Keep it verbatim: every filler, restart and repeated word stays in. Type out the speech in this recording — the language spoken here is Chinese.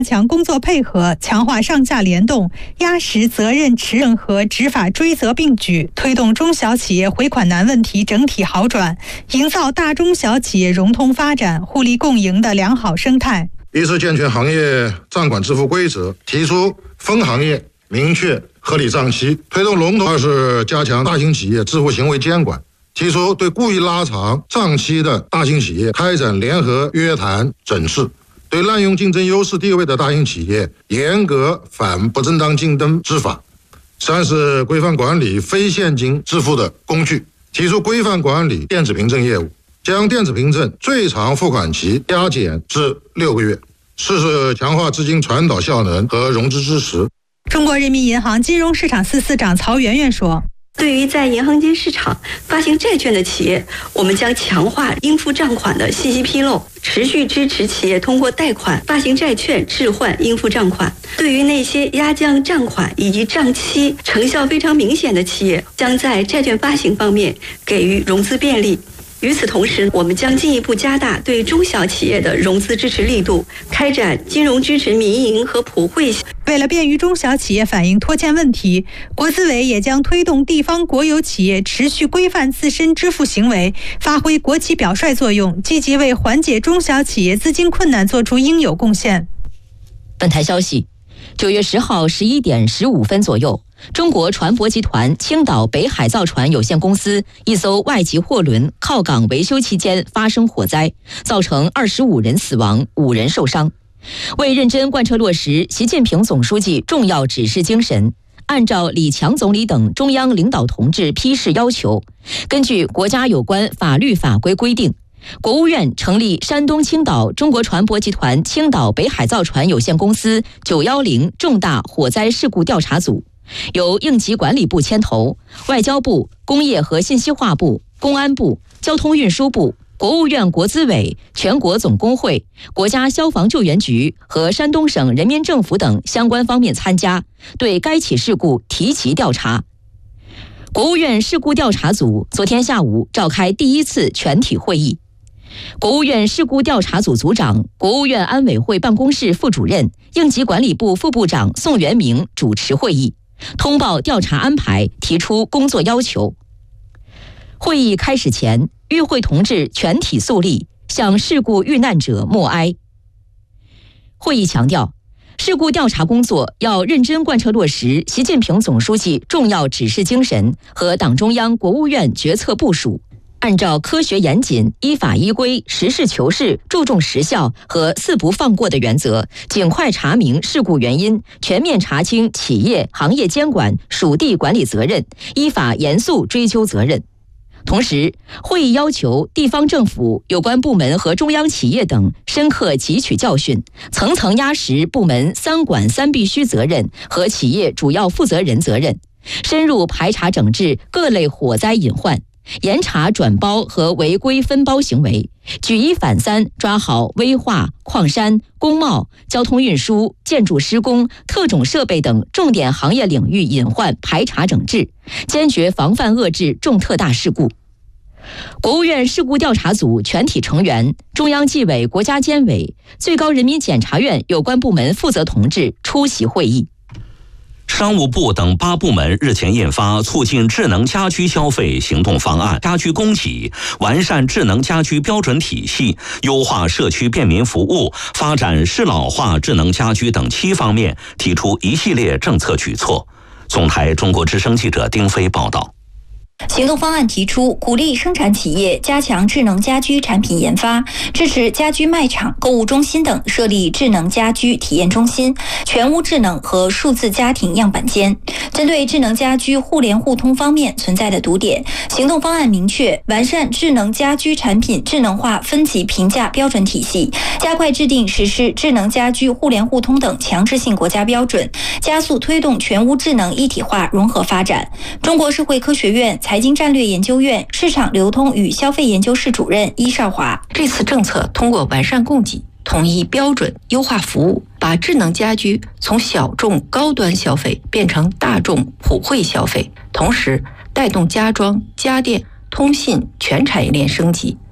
强工作配合，强化上下联动，压实责任持任和执法追责并举，推动中小企业回款难问题整体好转，营造大中小企业融通发展、互利共赢的良好生态。 一是健全行业账管支付规则，提出分行业明确合理账期，推动龙头；二是加强大型企业支付行为监管，提出对故意拉长账期的大型企业开展联合约谈整治，对滥用竞争优势地位的大型企业严格反不正当竞争执法。三是规范管理非现金支付的工具，提出规范管理电子凭证业务，将电子凭证最长付款期加减至六个月。四是强化资金传导效能和融资支持。 中国人民银行金融市场司司长曹媛媛说， 对于在银行间市场发行债券的企业，我们将强化应付账款的信息披露，持续支持企业通过贷款、发行债券置换应付账款。对于那些压降账款以及账期成效非常明显的企业，将在债券发行方面给予融资便利。与此同时，我们将进一步加大对中小企业的融资支持力度，开展金融支持民营和普惠。 为了便于中小企业反映拖欠问题，国资委也将推动地方国有企业持续规范自身支付行为，发挥国企表率作用，积极为缓解中小企业资金困难做出应有贡献。 本台消息，九月十号十一点十五分左右，中国船舶集团青岛北海造船有限公司一艘外籍货轮靠港维修期间发生火灾，造成二十五人死亡，五人受伤。为认真贯彻落实习近平总书记重要指示精神，按照李强总理等中央领导同志批示要求，根据国家有关法律法规规定，国务院成立山东青岛中国船舶集团青岛北海造船有限公司九一零重大火灾事故调查组，由应急管理部牵头，外交部、工业和信息化部、公安部、交通运输部、国务院国资委、全国总工会、国家消防救援局和山东省人民政府等相关方面参加，对该起事故提起调查。国务院事故调查组昨天下午召开第一次全体会议，国务院事故调查组组长、国务院安委会办公室副主任、应急管理部副部长宋元明主持会议，通报调查安排，提出工作要求。会议开始前，与会同志全体肃立，向事故遇难者默哀。会议强调，事故调查工作要认真贯彻落实习近平总书记重要指示精神和党中央、国务院决策部署，按照科学严谨、依法依规、实事求是、注重实效和四不放过的原则，尽快查明事故原因，全面查清企业、行业监管、属地管理责任，依法严肃追究责任。同时，会议要求地方政府有关部门和中央企业等深刻汲取教训，层层压实部门三管三必须责任和企业主要负责人责任，深入排查整治各类火灾隐患，严查转包和违规分包行为，举一反三抓好危化、矿山、工贸、交通运输、建筑施工、特种设备等重点行业领域隐患排查整治，坚决防范遏制重特大事故。国务院事故调查组全体成员、中央纪委国家监委、最高人民检察院有关部门负责同志出席会议。 商务部等八部门日前印发促进智能家居消费行动方案，家居供给完善智能家居标准体系，优化社区便民服务，发展适老化智能家居等七方面提出一系列政策举措。总台中国之声记者丁飞报道。 行动方案提出，鼓励生产企业加强智能家居产品研发，支持家居卖场、购物中心等设立智能家居体验中心、全屋智能和数字家庭样板间。针对智能家居互联互通方面存在的堵点，行动方案明确完善智能家居产品智能化分级评价标准体系，加快制定实施智能家居互联互通等强制性国家标准，加速推动全屋智能一体化融合发展。中国社会科学院财经战略研究院市场流通与消费研究室主任伊少华， 这次政策通过完善供给、统一标准、优化服务，把智能家居从小众高端消费变成大众普惠消费，同时带动家装、家电、通信全产业链升级，